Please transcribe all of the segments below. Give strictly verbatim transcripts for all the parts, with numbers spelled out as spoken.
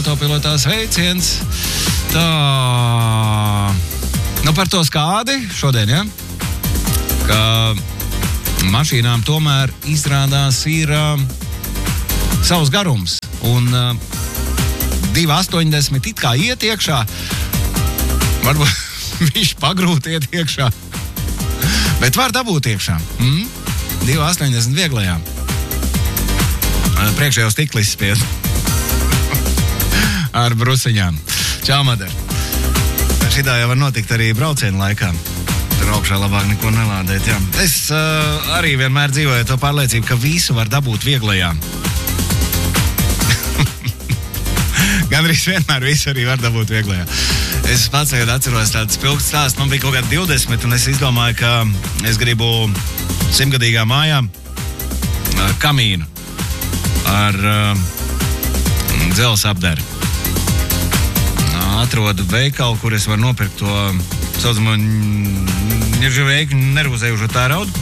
Autopilotā sveiciens. Tā, nu par to skādi šodien, ja? Ka mašīnām tomēr izrādās ir uh, savs garums. Un uh, divi astoņdesmit it kā iet iekšā. Varbūt viņš pagrūti iet iekšā. Bet var dabūt iekšā. Mm? divi astoņdesmit vieglajā. Priekšējā stiklis spied. Ar brusiņām. Čau, Madar. Šitā jau var notikt arī braucienu laikā. Tur augšā labāk neko nelādēt, jā. Es uh, arī vienmēr dzīvoju to pārliecību, ka visu var dabūt vieglajā. Gandrīz vienmēr visu arī var dabūt vieglajā. Es pats tagad atceros tādu spilgtu stāstu. Man bija kaut kādi divdesmit, un es izdomāju, ka es gribu simtgadīgā mājā uh, kamīnu ar uh, dzelzs apderi. Atrodu veikalu, kur es varu nopirkt to saucamo ņiržaveiku nervozējušo tēraudu.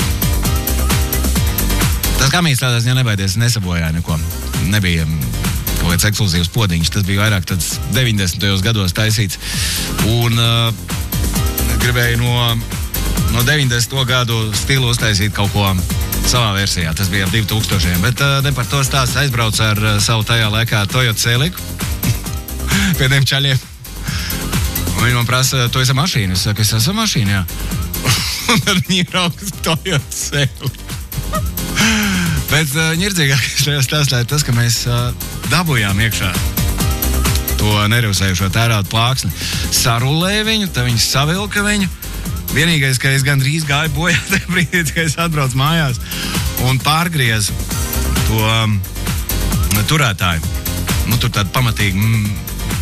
Tas kamīns tādā ziņā nebaidies, nesabojāja neko. Nebija kaut kāds ekskluzīvs podiņš, tas bija vairāk tāds deviņdesmitajos gados taisīts. Un uh, gribēju no, no deviņdesmito gadu stilu uztaisīt kaut ko savā versijā. Tas bija ap divi tūkstošiem, bet uh, ne par to stāstu aizbraucu ar uh, savu tajā laikā Toyota Celiku. Pie tiem čaļiem. Un viņi man prasa, tu esi mašīna? Es saku, es esmu mašīna, jā. Un tad viņi raugs Toyota Celiku. Bet uh, ņirdzīgākais šajā stāstā ir tas, ka mēs uh, dabujām iekšā to nervusējušo tērauda plāksni. Sarulēja viņu, tad viņi savilka viņu. Vienīgais, ka es gandrīz gāju bojā tajā brīdī, kad es atbraucu mājās un pārgriezu to um, turētāju. Nu, tur tāda pamatīga mm,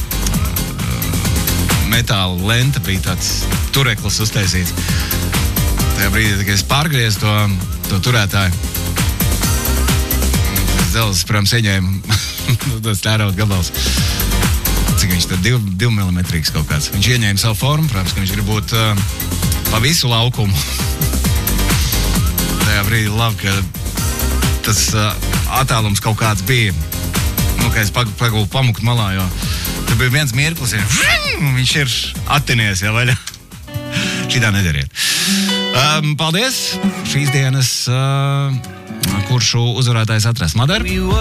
metāla lenta bija tāds tureklis uztaisīts. Tajā brīdī, kad es pārgriezu to, to turētāju, tas dzelzs, protams, ieņēma tas tērauda gabals. Cik viņš tad div, div milimetrīgs kaut kāds. Viņš ieņēma savu formu, protams, ka viņš grib būt uh, pa visu laukumu. Tajā brīdī labi, ka tas uh, attālums kaut kāds bija. Nu, ka es pagūlu pamukt malā, jo tur bija viens mirklis, ja viņš ir attinies, ja vaļā. Šitā nedariet. Um, paldies! Šīs dienas uh, kuršu uzvarētājs atrast Madar.